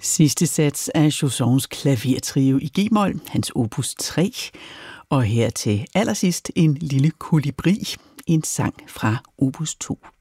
Sidste sats af Chaussons klavertrio i g-mol, hans opus 3, og her til allersidst en lille kolibri, en sang fra opus 2.